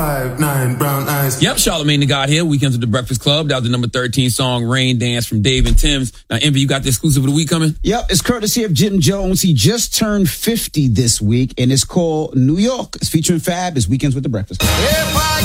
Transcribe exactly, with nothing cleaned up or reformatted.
five, nine, brown eyes. Yep, Charlamagne the God here. Weekends with the Breakfast Club. That was the number thirteen song, Rain Dance from Dave and Tim's. Now, Envy, you got the exclusive of the week coming? Yep, it's courtesy of Jim Jones. He just turned fifty this week, and it's called New York. It's featuring Fab. It's Weekends with the Breakfast Club.